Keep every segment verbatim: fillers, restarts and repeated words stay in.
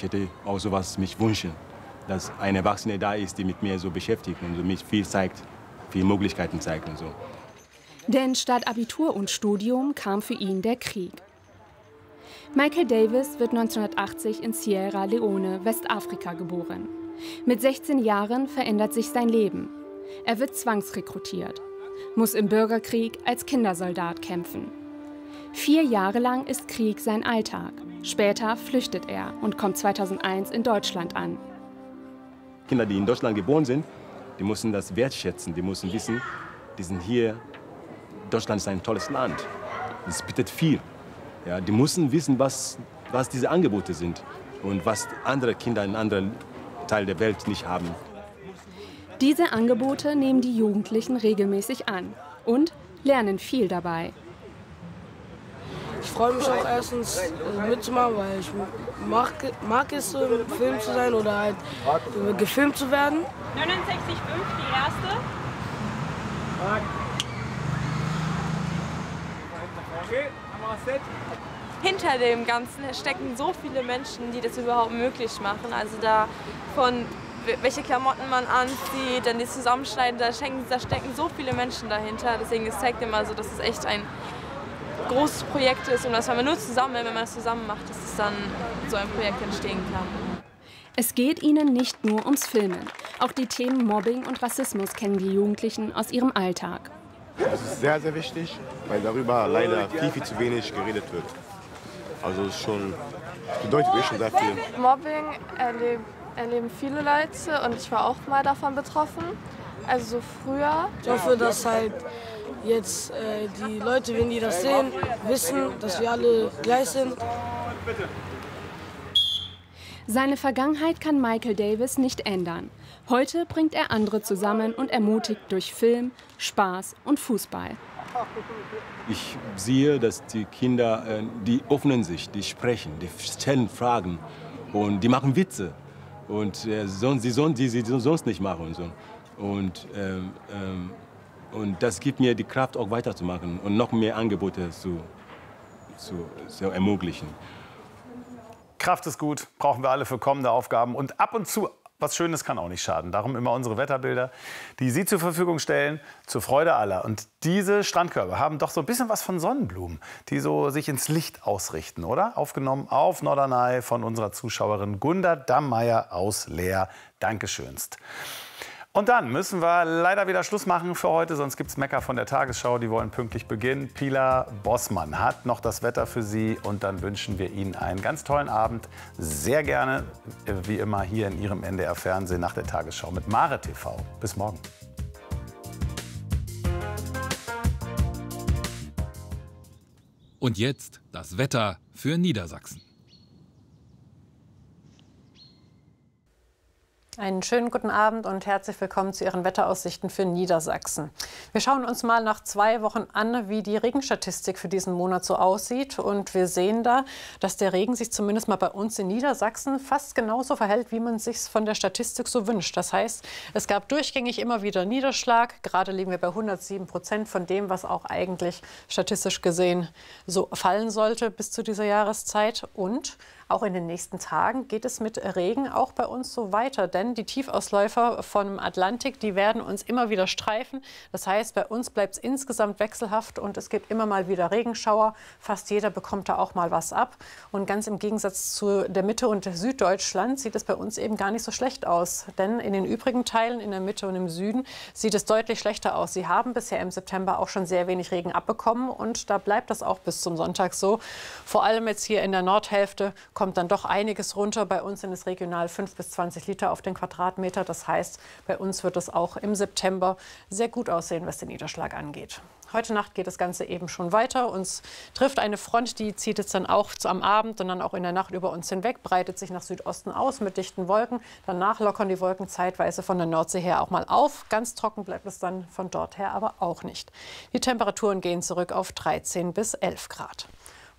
ich hätte auch sowas mich wünschen, dass eine Erwachsene da ist, die mit mir so beschäftigt und so mich viel zeigt, viele Möglichkeiten zeigt und so. Denn statt Abitur und Studium kam für ihn der Krieg. Michael Davis wird neunzehnhundertachtzig in Sierra Leone, Westafrika, geboren. Mit sechzehn Jahren verändert sich sein Leben. Er wird zwangsrekrutiert, muss im Bürgerkrieg als Kindersoldat kämpfen. Vier Jahre lang ist Krieg sein Alltag. Später flüchtet er und kommt zweitausendeins in Deutschland an. Kinder, die in Deutschland geboren sind, die müssen das wertschätzen, die müssen wissen, die sind hier, Deutschland ist ein tolles Land, es bietet viel. Ja, die müssen wissen, was, was diese Angebote sind und was andere Kinder in anderen Teilen der Welt nicht haben. Diese Angebote nehmen die Jugendlichen regelmäßig an und lernen viel dabei. Ich freue mich auch erstens äh, mitzumachen, weil ich mag, mag es, so im Film zu sein oder halt äh, gefilmt zu werden. neunundsechzig Komma fünf, die erste. Hinter dem Ganzen stecken so viele Menschen, die das überhaupt möglich machen. Also da von welche Klamotten man anzieht, dann die Zusammenschneiden, da stecken, da stecken so viele Menschen dahinter. Deswegen es zeigt immer so, dass es echt ein großes Projekt ist und dass wenn man nur zusammen, wenn man es zusammen macht, dass es dann so ein Projekt entstehen kann. Es geht ihnen nicht nur ums Filmen. Auch die Themen Mobbing und Rassismus kennen die Jugendlichen aus ihrem Alltag. Das ist sehr, sehr wichtig, weil darüber leider viel, viel zu wenig geredet wird. Also es ist schon, bedeutet mir schon sehr viel. Mobbing erleben, erleben viele Leute und ich war auch mal davon betroffen. Also so früher. Ich hoffe, dass halt jetzt äh, die Leute, wenn die das sehen, wissen, dass wir alle gleich sind. Seine Vergangenheit kann Michael Davis nicht ändern. Heute bringt er andere zusammen und ermutigt durch Film, Spaß und Fußball. Ich sehe, dass die Kinder, die öffnen sich, die sprechen, die stellen Fragen und die machen Witze. Und äh, sonst, die, sonst, die sie sonst nicht machen. Und, so. und, ähm, ähm, und das gibt mir die Kraft, auch weiterzumachen und noch mehr Angebote zu, zu, zu ermöglichen. Kraft ist gut, brauchen wir alle für kommende Aufgaben. Und ab und zu was Schönes kann auch nicht schaden. Darum immer unsere Wetterbilder, die Sie zur Verfügung stellen, zur Freude aller. Und diese Strandkörbe haben doch so ein bisschen was von Sonnenblumen, die so sich ins Licht ausrichten, oder? Aufgenommen auf Norderney von unserer Zuschauerin Gunda Dammeier aus Leer. Dankeschönst. Und dann müssen wir leider wieder Schluss machen für heute, sonst gibt es Mecker von der Tagesschau, die wollen pünktlich beginnen. Pilar Bossmann hat noch das Wetter für Sie und dann wünschen wir Ihnen einen ganz tollen Abend. Sehr gerne, wie immer, hier in Ihrem N D R Fernsehen nach der Tagesschau mit Mare T V. Bis morgen. Und jetzt das Wetter für Niedersachsen. Einen schönen guten Abend und herzlich willkommen zu Ihren Wetteraussichten für Niedersachsen. Wir schauen uns mal nach zwei Wochen an, wie die Regenstatistik für diesen Monat so aussieht. Und wir sehen da, dass der Regen sich zumindest mal bei uns in Niedersachsen fast genauso verhält, wie man es sich von der Statistik so wünscht. Das heißt, es gab durchgängig immer wieder Niederschlag. Gerade liegen wir bei hundertsieben Prozent von dem, was auch eigentlich statistisch gesehen so fallen sollte bis zu dieser Jahreszeit. Und auch in den nächsten Tagen geht es mit Regen auch bei uns so weiter, denn die Tiefausläufer vom Atlantik, die werden uns immer wieder streifen. Das heißt, bei uns bleibt es insgesamt wechselhaft und es gibt immer mal wieder Regenschauer. Fast jeder bekommt da auch mal was ab. Und ganz im Gegensatz zu der Mitte und Süddeutschland sieht es bei uns eben gar nicht so schlecht aus. Denn in den übrigen Teilen, in der Mitte und im Süden, sieht es deutlich schlechter aus. Sie haben bisher im September auch schon sehr wenig Regen abbekommen und da bleibt das auch bis zum Sonntag so. Vor allem jetzt hier in der Nordhälfte kommt dann doch einiges runter. Bei uns sind es regional fünf bis zwanzig Liter auf den Quadratmeter. Das heißt, bei uns wird es auch im September sehr gut aussehen, was den Niederschlag angeht. Heute Nacht geht das Ganze eben schon weiter. Uns trifft eine Front, die zieht jetzt dann auch am Abend und dann auch in der Nacht über uns hinweg, breitet sich nach Südosten aus mit dichten Wolken. Danach lockern die Wolken zeitweise von der Nordsee her auch mal auf. Ganz trocken bleibt es dann von dort her aber auch nicht. Die Temperaturen gehen zurück auf dreizehn bis elf Grad.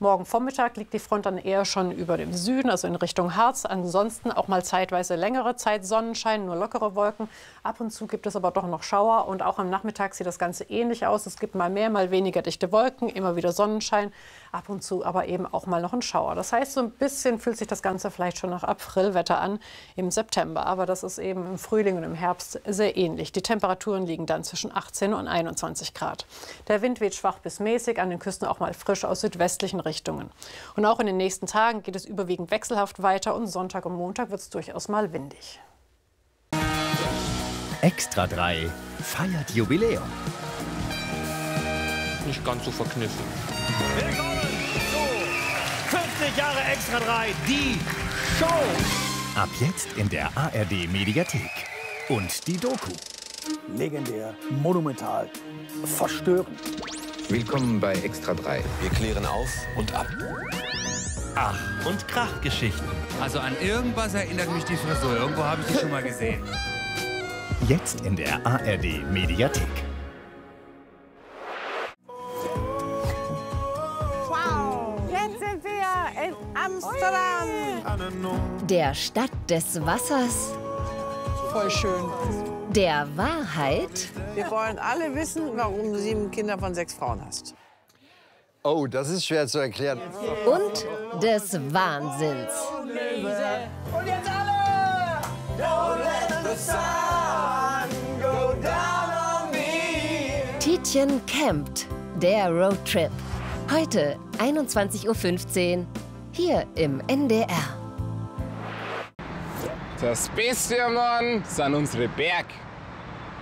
Morgen Vormittag liegt die Front dann eher schon über dem Süden, also in Richtung Harz. Ansonsten auch mal zeitweise längere Zeit Sonnenschein, nur lockere Wolken. Ab und zu gibt es aber doch noch Schauer. Und auch am Nachmittag sieht das Ganze ähnlich aus. Es gibt mal mehr, mal weniger dichte Wolken, immer wieder Sonnenschein. Ab und zu aber eben auch mal noch ein Schauer. Das heißt, so ein bisschen fühlt sich das Ganze vielleicht schon nach Aprilwetter an im September. Aber das ist eben im Frühling und im Herbst sehr ähnlich. Die Temperaturen liegen dann zwischen achtzehn und einundzwanzig Grad. Der Wind weht schwach bis mäßig, an den Küsten auch mal frisch aus südwestlichen Richtungen. Und auch in den nächsten Tagen geht es überwiegend wechselhaft weiter. Und Sonntag und Montag wird es durchaus mal windig. Extra drei feiert Jubiläum. Nicht ganz so verkniffen. Willkommen zu fünfzig Jahre Extra drei, die Show. Ab jetzt in der A R D Mediathek. Und die Doku. Legendär, monumental, verstörend. Willkommen bei Extra drei. Wir klären auf und ab. Ach und Krachgeschichten. Also an irgendwas erinnert mich die Frisur. Irgendwo habe ich die schon mal gesehen. Jetzt in der A R D Mediathek. Wow, jetzt sind wir in Amsterdam. Der Stadt des Wassers. Voll schön. Der Wahrheit. Wir wollen alle wissen, warum du sieben Kinder von sechs Frauen hast. Oh, das ist schwer zu erklären. Und des Wahnsinns. Und jetzt alle! Don't let the sun go down on me. Tietjen campt. Der Roadtrip. Heute einundzwanzig Uhr fünfzehn. Hier im N D R. Das Beste am Norden sind unsere Berge.